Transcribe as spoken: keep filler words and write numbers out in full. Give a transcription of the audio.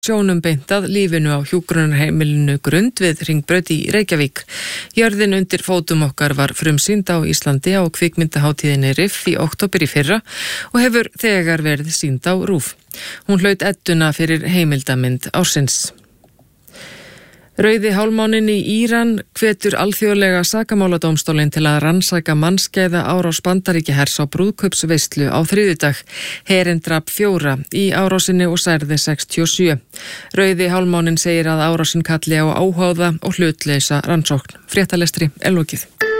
sjónum beint að lífinu á hjúkrunarheimilinu Grund við Hringbraut í Reykjavík. Jörðin undir fótum okkar var frumsýnd á Íslandi á kvikmyndahátíðinni R I F í október í fyrra og hefur þegar verið sýnd á RÚV. Hún hlaut edduna fyrir heimildamynd ársins. Rauði hálfmáninn í Íran hvetur alþjóðlega sakamáladómstólinn til að rannsaka mannskæða árás Bandaríkjahers á brúðkaupsveislu á þriðjudag. Herinn drap fjóra í árásinni og særði sextíu og sjö. Rauði hálfmáninn segir að árásin kalli á áhuga og hlutlausa rannsókn. Fréttalestri er lokið.